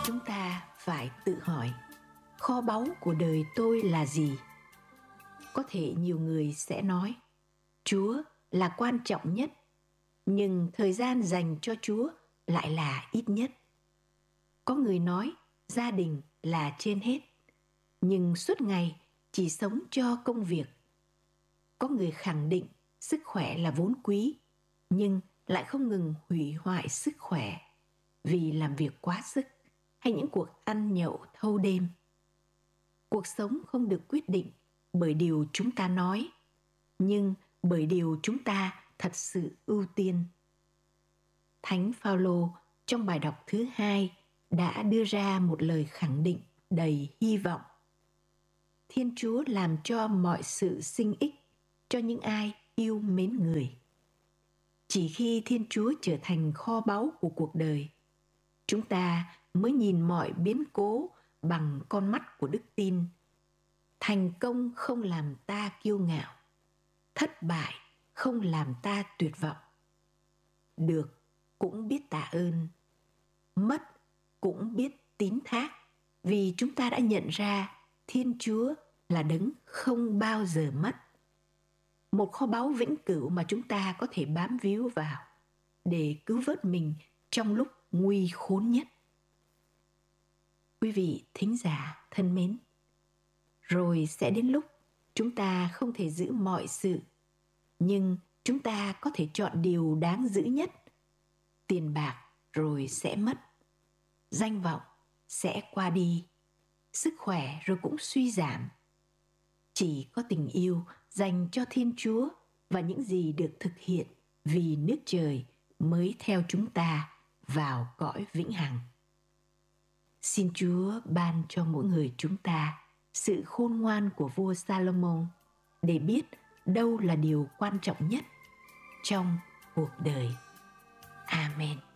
Chúng ta phải tự hỏi, kho báu của đời tôi là gì? Có thể nhiều người sẽ nói, Chúa là quan trọng nhất, nhưng thời gian dành cho Chúa lại là ít nhất. Có người nói gia đình là trên hết, nhưng suốt ngày chỉ sống cho công việc. Có người khẳng định sức khỏe là vốn quý, nhưng lại không ngừng hủy hoại sức khỏe vì làm việc quá sức hay những cuộc ăn nhậu thâu đêm. Cuộc sống không được quyết định bởi điều chúng ta nói, nhưng bởi điều chúng ta thật sự ưu tiên. Thánh Phaolô trong bài đọc thứ 2 đã đưa ra một lời khẳng định đầy hy vọng. Thiên Chúa làm cho mọi sự sinh ích cho những ai yêu mến người. Chỉ khi Thiên Chúa trở thành kho báu của cuộc đời, chúng ta mới nhìn mọi biến cố bằng con mắt của đức tin. Thành công không làm ta kiêu ngạo, thất bại không làm ta tuyệt vọng. Được cũng biết tạ ơn, mất cũng biết tín thác, vì chúng ta đã nhận ra Thiên Chúa là đấng không bao giờ mất. Một kho báu vĩnh cửu mà chúng ta có thể bám víu vào để cứu vớt mình trong lúc nguy khốn nhất. Quý vị thính giả thân mến, rồi sẽ đến lúc chúng ta không thể giữ mọi sự, nhưng chúng ta có thể chọn điều đáng giữ nhất. Tiền bạc rồi sẽ mất, danh vọng sẽ qua đi, sức khỏe rồi cũng suy giảm. Chỉ có tình yêu dành cho Thiên Chúa và những gì được thực hiện vì nước trời mới theo chúng ta vào cõi vĩnh hằng. Xin Chúa ban cho mỗi người chúng ta sự khôn ngoan của vua Salomon để biết đâu là điều quan trọng nhất trong cuộc đời. Amen.